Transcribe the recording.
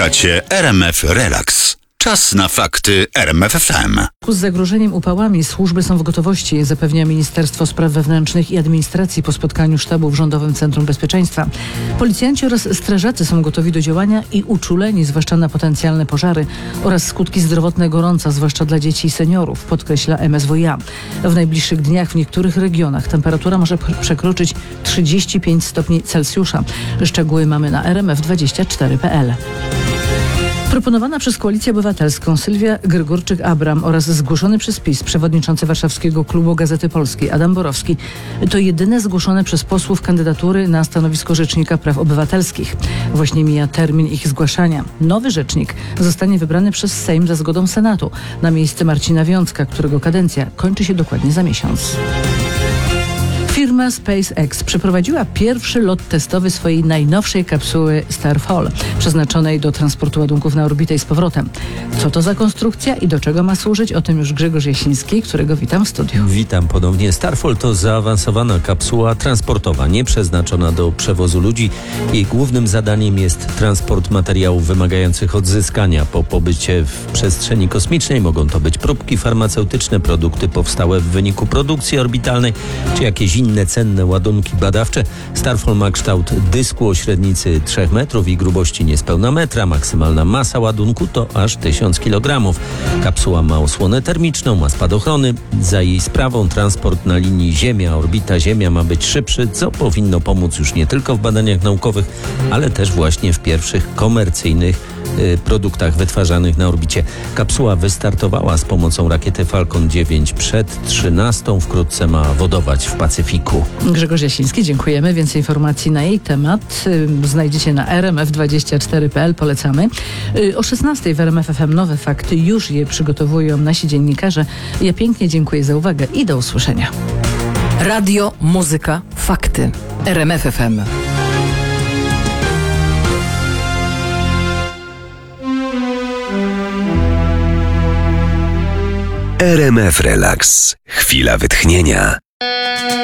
Słuchacie RMF Relax. Czas na fakty RMF FM. Z zagrożeniem upałami służby są w gotowości, zapewnia Ministerstwo Spraw Wewnętrznych i Administracji po spotkaniu sztabu w Rządowym Centrum Bezpieczeństwa. Policjanci oraz strażacy są gotowi do działania i uczuleni, zwłaszcza na potencjalne pożary oraz skutki zdrowotne gorąca, zwłaszcza dla dzieci i seniorów, podkreśla MSWiA. W najbliższych dniach w niektórych regionach temperatura może przekroczyć 35 stopni Celsjusza. Szczegóły mamy na rmf24.pl. Proponowana przez Koalicję Obywatelską Sylwia Grygorczyk-Abram oraz zgłoszony przez PiS przewodniczący Warszawskiego Klubu Gazety Polskiej Adam Borowski to jedyne zgłoszone przez posłów kandydatury na stanowisko Rzecznika Praw Obywatelskich. Właśnie mija termin ich zgłaszania. Nowy rzecznik zostanie wybrany przez Sejm za zgodą Senatu na miejsce Marcina Wiącka, którego kadencja kończy się dokładnie za miesiąc. Firma SpaceX przeprowadziła pierwszy lot testowy swojej najnowszej kapsuły Starfall, przeznaczonej do transportu ładunków na orbitę i z powrotem. Co to za konstrukcja i do czego ma służyć? O tym już Grzegorz Jasiński, którego witam w studiu. Witam ponownie. Starfall to zaawansowana kapsuła transportowa, nie przeznaczona do przewozu ludzi. Jej głównym zadaniem jest transport materiałów wymagających odzyskania po pobycie w przestrzeni kosmicznej. Mogą to być próbki farmaceutyczne, produkty powstałe w wyniku produkcji orbitalnej, czy jakieś inne cenne ładunki badawcze. Starfall ma kształt dysku o średnicy 3 metrów i grubości niespełna metra. Maksymalna masa ładunku to aż 1000 kg. Kapsuła ma osłonę termiczną, ma spadochrony. Za jej sprawą transport na linii Ziemia-orbita-Ziemia ma być szybszy, co powinno pomóc już nie tylko w badaniach naukowych, ale też właśnie w pierwszych komercyjnych produktach wytwarzanych na orbicie. Kapsuła wystartowała z pomocą rakiety Falcon 9 przed 13. Wkrótce ma wodować w Pacyfiku. Grzegorz Jasiński, dziękujemy. Więcej informacji na jej temat znajdziecie na rmf24.pl. Polecamy. O 16 w RMF FM nowe fakty. Już je przygotowują nasi dziennikarze. Ja pięknie dziękuję za uwagę i do usłyszenia. Radio, muzyka, fakty. RMF FM. RMF Relax. Chwila wytchnienia.